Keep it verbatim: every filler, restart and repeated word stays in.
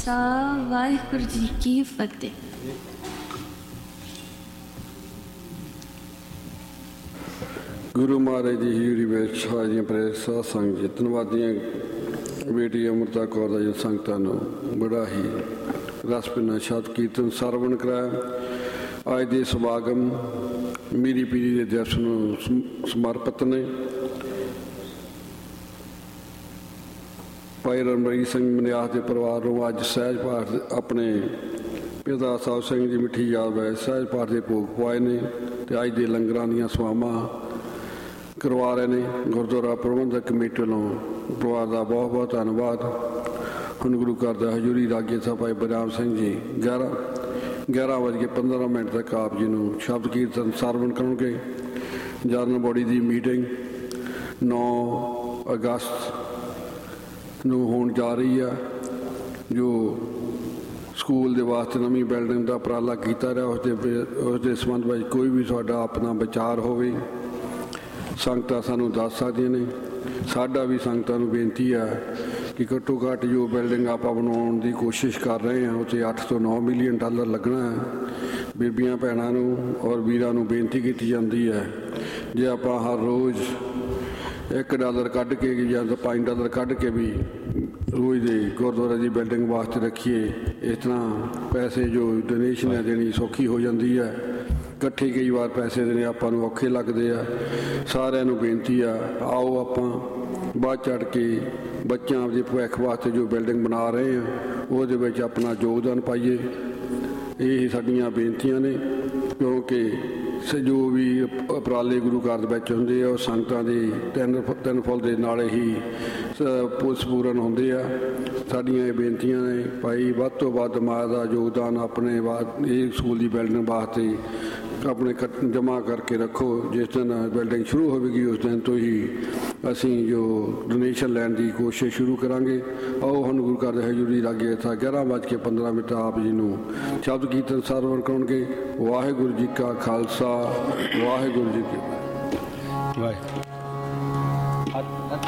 ਖਾਲਸਾ ਵਾਹਿਗੁਰੂ ਜੀ ਕੀ ਫਤਿਹ। ਗੁਰੂ ਮਹਾਰਾਜ ਦੀ ਹਜ਼ੂਰੀ ਵਿੱਚ ਸਾਰੀਆਂ ਪ੍ਰੇਰ ਸਾਧ ਸੰਗਤ ਜੀ, ਧੰਨਵਾਦੀਆਂ ਬੇਟੀ ਅੰਮ੍ਰਿਤਾ ਕੌਰ ਦਾ ਜੀ ਸੰਗਤਾਂ ਨੂੰ ਬੜਾ ਹੀ ਰਸ ਭਿੰਨਾ ਸ਼ਬਦ ਕੀਰਤਨ ਸਰਵਣ ਕਰਾਇਆ। ਅੱਜ ਦੇ ਸਮਾਗਮ ਮੀਰੀ ਪੀਰੀ ਦੇ ਦਿਵਸ ਨੂੰ ਸਮਰਪਿਤ ਨੇ। ਭਾਈ ਰਮਰੀਤ ਸਿੰਘ ਮਨਿਆਸ ਦੇ ਪਰਿਵਾਰ ਨੂੰ ਅੱਜ ਸਹਿਜ ਪਾਠ ਆਪਣੇ ਪਿਤਾ ਸਾਹਿਬ ਸਿੰਘ ਜੀ ਮਿੱਠੀ ਯਾਦ ਵਿੱਚ ਸਹਿਜ ਪਾਠ ਦੇ ਭੋਗ ਪਵਾਏ ਨੇ ਅਤੇ ਅੱਜ ਦੇ ਲੰਗਰਾਂ ਦੀਆਂ ਸੇਵਾਵਾਂ ਕਰਵਾ ਰਹੇ ਨੇ। ਗੁਰਦੁਆਰਾ ਪ੍ਰਬੰਧਕ ਕਮੇਟੀ ਵੱਲੋਂ ਪਰਿਵਾਰ ਦਾ ਬਹੁਤ ਬਹੁਤ ਧੰਨਵਾਦ। ਹੁਣ ਗੁਰੂ ਘਰ ਦਾ ਹਜ਼ੂਰੀ ਰਾਗੀ ਸਾਹਿਬ ਭਾਈ ਬਲਰਾਮ ਸਿੰਘ ਜੀ ਗਿਆਰਾਂ ਗਿਆਰਾਂ ਵੱਜ ਕੇ ਪੰਦਰਾਂ ਮਿੰਟ ਤੱਕ ਆਪ ਜੀ ਨੂੰ ਸ਼ਬਦ ਕੀਰਤਨ ਸਰਵਣ ਕਰਨਗੇ। ਜਨਰਲ ਬੋਡੀ ਦੀ ਮੀਟਿੰਗ ਨੌਂ ਅਗਸਤ ਨੂੰ ਹੋਣ ਜਾ ਰਹੀ ਆ, ਜੋ ਸਕੂਲ ਦੇ ਵਾਸਤੇ ਨਵੀਂ ਬਿਲਡਿੰਗ ਦਾ ਉਪਰਾਲਾ ਕੀਤਾ ਰਿਹਾ। ਉਸ ਦੇ ਉਸ ਦੇ ਸੰਬੰਧ ਵਿੱਚ ਕੋਈ ਵੀ ਤੁਹਾਡਾ ਆਪਣਾ ਵਿਚਾਰ ਹੋਵੇ ਸੰਗਤਾਂ ਸਾਨੂੰ ਦੱਸ ਸਕਦੀਆਂ ਨੇ। ਸਾਡਾ ਵੀ ਸੰਗਤਾਂ ਨੂੰ ਬੇਨਤੀ ਹੈ ਕਿ ਘੱਟੋ ਘੱਟ ਜੋ ਬਿਲਡਿੰਗ ਆਪਾਂ ਬਣਾਉਣ ਦੀ ਕੋਸ਼ਿਸ਼ ਕਰ ਰਹੇ ਹਾਂ ਉਹ 'ਤੇ ਅੱਠ ਤੋਂ ਨੌ ਮਿਲੀਅਨ ਡਾਲਰ ਲੱਗਣਾ ਹੈ। ਬੀਬੀਆਂ ਭੈਣਾਂ ਨੂੰ ਔਰ ਵੀਰਾਂ ਨੂੰ ਬੇਨਤੀ ਕੀਤੀ ਜਾਂਦੀ ਹੈ, ਜੇ ਆਪਾਂ ਹਰ ਰੋਜ਼ ਇੱਕ ਡਾਲਰ ਕੱਢ ਕੇ ਜਾਂ ਪੰਜ ਡਾਲਰ ਕੱਢ ਕੇ ਵੀ ਰੋਜ਼ ਦੇ ਗੁਰਦੁਆਰੇ ਦੀ ਬਿਲਡਿੰਗ ਵਾਸਤੇ ਰੱਖੀਏ, ਇਸ ਤਰ੍ਹਾਂ ਪੈਸੇ ਜੋ ਡੋਨੇਸ਼ਨ ਹੈ ਦੇਣੀ ਸੌਖੀ ਹੋ ਜਾਂਦੀ ਹੈ। ਇਕੱਠੇ ਕਈ ਵਾਰ ਪੈਸੇ ਦੇਣੇ ਆਪਾਂ ਨੂੰ ਔਖੇ ਲੱਗਦੇ ਆ। ਸਾਰਿਆਂ ਨੂੰ ਬੇਨਤੀ ਆ, ਆਓ ਆਪਾਂ ਵੱਧ ਚੜ੍ਹ ਕੇ ਬੱਚਿਆਂ ਦੇ ਭਵਿੱਖ ਵਾਸਤੇ ਜੋ ਬਿਲਡਿੰਗ ਬਣਾ ਰਹੇ ਆ ਉਹਦੇ ਵਿੱਚ ਆਪਣਾ ਯੋਗਦਾਨ ਪਾਈਏ। ਇਹ ਸਾਡੀਆਂ ਬੇਨਤੀਆਂ ਨੇ, ਕਿਉਂਕਿ ਜੋ ਵੀ ਉਪਰਾਲੇ ਗੁਰੂ ਘਰ ਦੇ ਵਿੱਚ ਹੁੰਦੇ ਆ ਉਹ ਸੰਗਤਾਂ ਦੇ ਤਿੰਨ ਤਿੰਨ ਫੁੱਲ ਦੇ ਨਾਲ ਹੀ ਸਪੂਰਨ ਹੁੰਦੇ ਆ। ਸਾਡੀਆਂ ਇਹ ਬੇਨਤੀਆਂ ਨੇ ਭਾਈ ਵੱਧ ਤੋਂ ਵੱਧ ਮਾਇਆ ਦਾ ਯੋਗਦਾਨ ਆਪਣੇ ਬਾਅਦ ਇਹ ਸਕੂਲ ਦੀ ਬਿਲਡਿੰਗ ਵਾਸਤੇ ਆਪਣੇ ਜਮ੍ਹਾਂ ਕਰਕੇ ਰੱਖੋ। ਜਿਸ ਦਿਨ ਬਿਲਡਿੰਗ ਸ਼ੁਰੂ ਹੋਵੇਗੀ ਉਸ ਦਿਨ ਤੋਂ ਹੀ ਅਸੀਂ ਜੋ ਡੋਨੇਸ਼ਨ ਲੈਣ ਦੀ ਕੋਸ਼ਿਸ਼ ਸ਼ੁਰੂ ਕਰਾਂਗੇ। ਆਓ ਹੁਣ ਗੁਰੂ ਘਰ ਦੇ ਹਜ਼ੂਰੀ ਰਾਗੀ ਇੱਥਾ ਗਿਆਰਾਂ ਵੱਜ ਕੇ ਪੰਦਰਾਂ ਮਿੰਟ ਆਪ ਜੀ ਨੂੰ ਸ਼ਬਦ ਕੀਰਤਨ ਸਰਵਣ ਕਰਨਗੇ। ਵਾਹਿਗੁਰੂ ਜੀ ਕਾ ਖਾਲਸਾ ਵਾਹਿਗੁਰੂ ਜੀ ਕੀ ਫਤਿਹ।